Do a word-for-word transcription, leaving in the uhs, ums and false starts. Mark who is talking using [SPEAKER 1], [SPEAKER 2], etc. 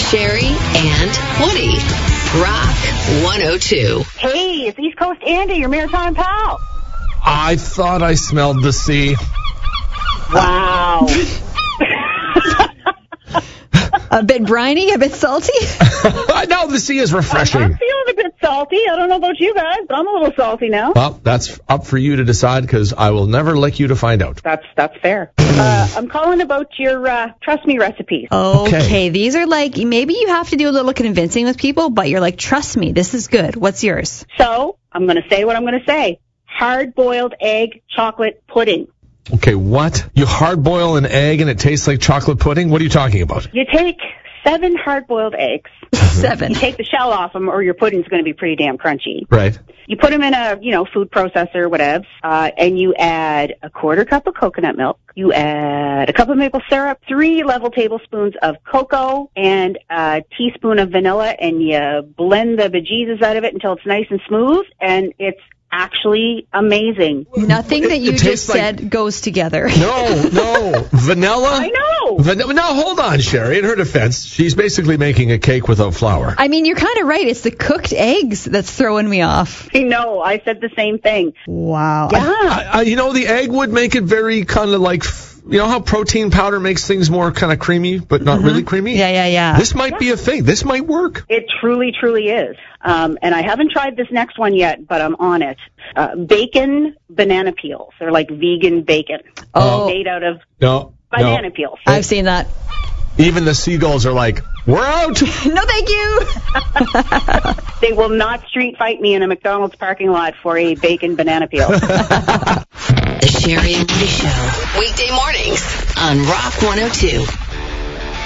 [SPEAKER 1] Sherry and Woody. Rock one oh two.
[SPEAKER 2] Hey, it's East Coast Andy, your maritime pal.
[SPEAKER 3] I thought I smelled the sea.
[SPEAKER 2] Wow.
[SPEAKER 4] A bit briny, a bit salty?
[SPEAKER 3] No, the sea is refreshing.
[SPEAKER 2] I'm feeling a bit salty. I don't know about you guys, but I'm a little salty now.
[SPEAKER 3] Well, that's up for you to decide, because I will never lick you to find out.
[SPEAKER 2] That's that's fair. Uh, I'm calling about your uh, Trust Me recipes.
[SPEAKER 4] Okay.
[SPEAKER 3] Okay.
[SPEAKER 4] These are like, maybe you have to do a little convincing with people, but you're like, trust me, this is good. What's yours?
[SPEAKER 2] So, I'm going to say what I'm going to say. Hard-boiled egg chocolate pudding.
[SPEAKER 3] Okay, what? You hard-boil an egg and it tastes like chocolate pudding? What are you talking about?
[SPEAKER 2] You take seven hard-boiled eggs.
[SPEAKER 4] Seven.
[SPEAKER 2] You take the shell off them, or your pudding's going to be pretty damn crunchy.
[SPEAKER 3] Right.
[SPEAKER 2] You put them in a, you know, food processor, whatever, uh, and you add a quarter cup of coconut milk. You add a cup of maple syrup, three level tablespoons of cocoa, and a teaspoon of vanilla, and you blend the bejesus out of it until it's nice and smooth, and it's actually amazing.
[SPEAKER 4] Nothing
[SPEAKER 3] It-
[SPEAKER 4] that you
[SPEAKER 3] it
[SPEAKER 4] just
[SPEAKER 3] tastes like-
[SPEAKER 4] said goes together.
[SPEAKER 3] No, no. Vanilla?
[SPEAKER 2] I know.
[SPEAKER 3] Van- now, hold on, Sherry. In her defense, she's basically making a cake without flour.
[SPEAKER 4] I mean, you're kind of right. It's the cooked eggs that's throwing me off.
[SPEAKER 2] I know. I said the same thing.
[SPEAKER 4] Wow.
[SPEAKER 2] Yeah.
[SPEAKER 3] I, I, you know, the egg would make it very kind of like, you know how protein powder makes things more kind of creamy, but not really creamy?
[SPEAKER 4] Yeah, yeah, yeah.
[SPEAKER 3] This might be a thing. This might work.
[SPEAKER 2] It truly, truly is. Um, and I haven't tried this next one yet, but I'm on it. Uh, bacon banana peels. They're like vegan bacon.
[SPEAKER 4] Oh.
[SPEAKER 2] Made out of
[SPEAKER 3] No.
[SPEAKER 2] banana
[SPEAKER 3] no.
[SPEAKER 2] peels.
[SPEAKER 4] I've seen that.
[SPEAKER 3] Even the seagulls are like, we're out.
[SPEAKER 4] No, thank you.
[SPEAKER 2] They will not street fight me in a McDonald's parking lot for a bacon banana peel.
[SPEAKER 1] The Sherry and Woody Show. Weekday mornings on Rock one oh two.